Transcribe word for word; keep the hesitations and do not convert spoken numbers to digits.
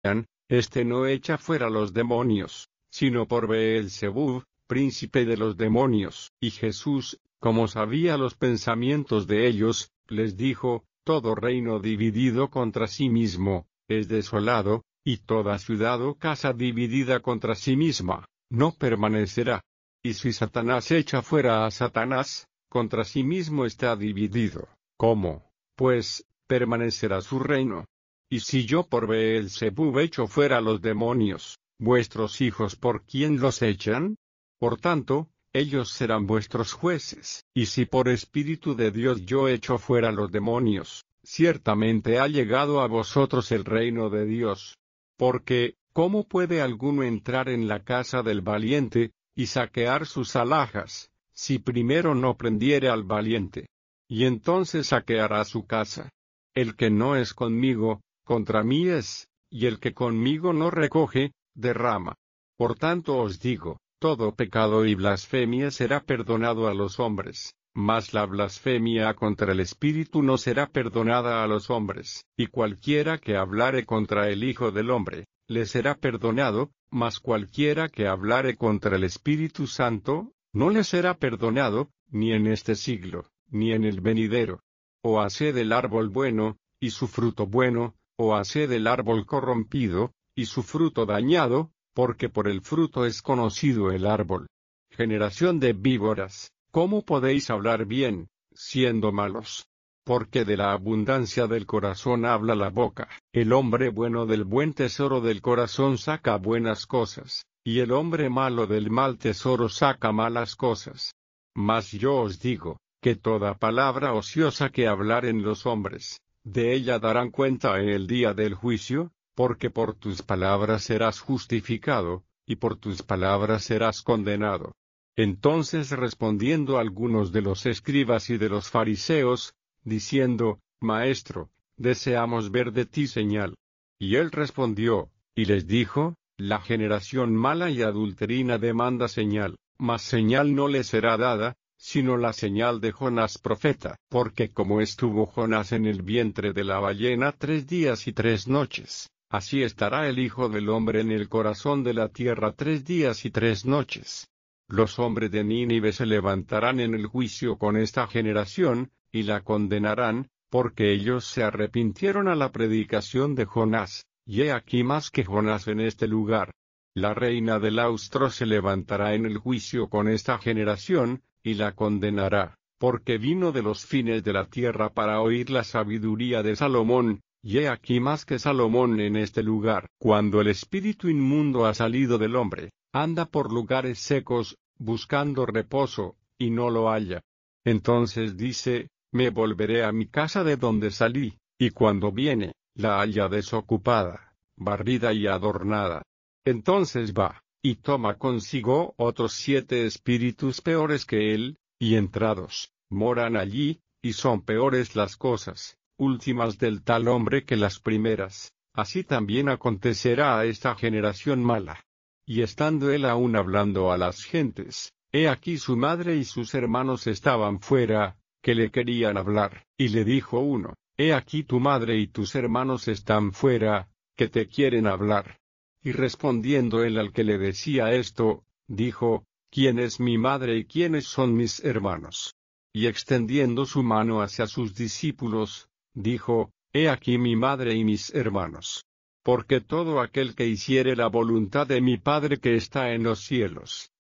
Este no echa fuera los demonios, sino por Beelzebub, príncipe de los demonios. Y Jesús, como sabía los pensamientos de ellos, les dijo: todo reino dividido contra sí mismo es desolado, y toda ciudad o casa dividida contra sí misma no permanecerá. Y si Satanás echa fuera a Satanás, contra sí mismo está dividido. ¿Cómo, pues, permanecerá su reino? Y si yo por Beelzebub echo fuera los demonios, vuestros hijos ¿por quién los echan? Por tanto, ellos serán vuestros jueces. Y si por Espíritu de Dios yo echo fuera los demonios, ciertamente ha llegado a vosotros el reino de Dios. Porque, ¿cómo puede alguno entrar en la casa del valiente, y saquear sus alhajas, si primero no prendiere al valiente? Y entonces saqueará su casa. El que no es conmigo, contra mí es, y el que conmigo no recoge, derrama. Por tanto os digo, todo pecado y blasfemia será perdonado a los hombres, mas la blasfemia contra el Espíritu no será perdonada a los hombres. Y cualquiera que hablare contra el Hijo del Hombre, le será perdonado, mas cualquiera que hablare contra el Espíritu Santo, no le será perdonado, ni en este siglo, ni en el venidero. O haced el árbol bueno, y su fruto bueno, o haced el árbol corrompido, y su fruto dañado, porque por el fruto es conocido el árbol. Generación de víboras, ¿cómo podéis hablar bien, siendo malos? Porque de la abundancia del corazón habla la boca. El hombre bueno del buen tesoro del corazón saca buenas cosas, y el hombre malo del mal tesoro saca malas cosas. Mas yo os digo, que toda palabra ociosa que hablaren los hombres, de ella darán cuenta en el día del juicio, porque por tus palabras serás justificado, y por tus palabras serás condenado. Entonces respondiendo algunos de los escribas y de los fariseos, diciendo: Maestro, deseamos ver de ti señal. Y él respondió, y les dijo: La generación mala y adulterina demanda señal, mas señal no le será dada, sino la señal de Jonás profeta. Porque como estuvo Jonás en el vientre de la ballena tres días y tres noches, así estará el Hijo del Hombre en el corazón de la tierra tres días y tres noches. Los hombres de Nínive se levantarán en el juicio con esta generación, y la condenarán, porque ellos se arrepintieron a la predicación de Jonás, y he aquí más que Jonás en este lugar. La reina del austro se levantará en el juicio con esta generación, y la condenará, porque vino de los fines de la tierra para oír la sabiduría de Salomón, y he aquí más que Salomón en este lugar. Cuando el espíritu inmundo ha salido del hombre, anda por lugares secos, buscando reposo, y no lo halla. Entonces dice: Me volveré a mi casa de donde salí, y cuando viene, la halla desocupada, barrida y adornada. Entonces va, y toma consigo otros siete espíritus peores que él, y entrados, moran allí, y son peores las cosas últimas del tal hombre que las primeras. Así también acontecerá a esta generación mala. Y estando él aún hablando a las gentes, he aquí su madre y sus hermanos estaban fuera, que le querían hablar. Y le dijo uno: He aquí tu madre y tus hermanos están fuera, que te quieren hablar. Y respondiendo él al que le decía esto, dijo: ¿Quién es mi madre y quiénes son mis hermanos? Y extendiendo su mano hacia sus discípulos, dijo: He aquí mi madre y mis hermanos. Porque todo aquel que hiciere la voluntad de mi Padre que está en los cielos,